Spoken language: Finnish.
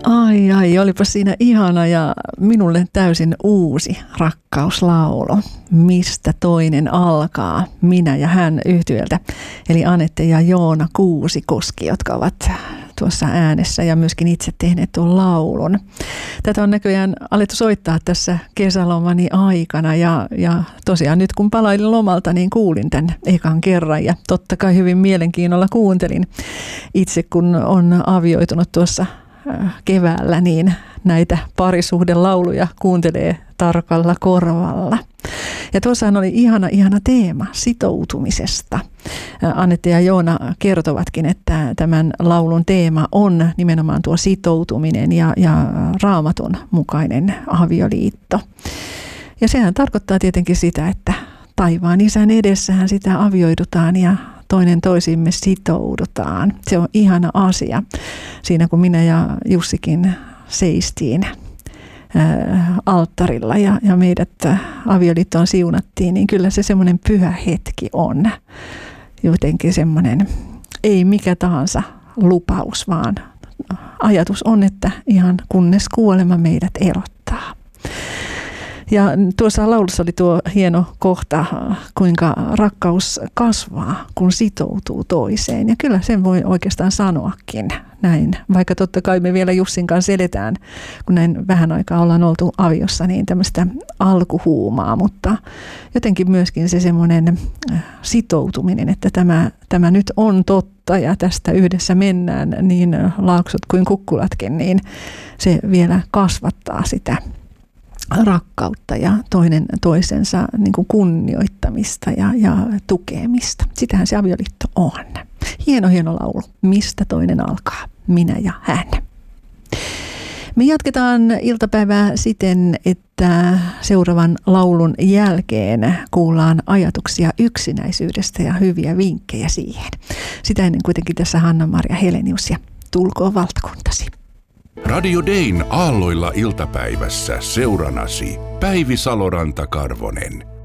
Ai, olipa siinä ihana ja minulle täysin uusi rakkauslaulu. Mistä toinen alkaa? Minä ja hän -yhtyöltä. Eli Anette ja Joona Kuusikoski, jotka ovat tuossa äänessä ja myöskin itse tehneet tuon laulun. Tätä on näköjään alettu soittaa tässä kesälomani aikana ja tosiaan nyt kun palailin lomalta, niin kuulin tämän ekan kerran ja totta kai hyvin mielenkiinnolla kuuntelin. Itse kun on avioitunut tuossa keväällä, niin näitä parisuhdelauluja kuuntelee tarkalla korvalla. Ja tuossahan oli ihana teema sitoutumisesta. Anette ja Joona kertovatkin, että tämän laulun teema on nimenomaan tuo sitoutuminen ja Raamatun mukainen avioliitto. Ja sehän tarkoittaa tietenkin sitä, että taivaan Isän edessähän sitä avioidutaan ja toinen toisiimme sitoudutaan. Se on ihana asia. Siinä kun minä ja Jussikin seistiin alttarilla ja meidät avioliittoon siunattiin, niin kyllä se semmoinen pyhä hetki on. Jotenkin semmoinen, ei mikä tahansa lupaus, vaan ajatus on, että ihan kunnes kuolema meidät erottaa. Ja tuossa laulussa oli tuo hieno kohta, kuinka rakkaus kasvaa, kun sitoutuu toiseen. Ja kyllä sen voi oikeastaan sanoakin näin. Vaikka totta kai me vielä Jussin kanssa eletään, kun näin vähän aikaa ollaan oltu aviossa, niin tämmöistä alkuhuumaa. Mutta jotenkin myöskin se semmoinen sitoutuminen, että tämä nyt on totta ja tästä yhdessä mennään, niin laaksot kuin kukkulatkin, niin se vielä kasvattaa sitä rakkautta ja toinen toisensa niin kuin kunnioittamista ja tukemista. Sitähän se avioliitto on. Hieno laulu. Mistä toinen alkaa? Minä ja hän. Me jatketaan iltapäivää siten, että seuraavan laulun jälkeen kuullaan ajatuksia yksinäisyydestä ja hyviä vinkkejä siihen. Sitä ennen kuitenkin tässä Hanna-Maria Helenius ja Tulkoon valtakuntasi. Radio Dayn aalloilla iltapäivässä seuranasi Päivi Saloranta-Karvonen.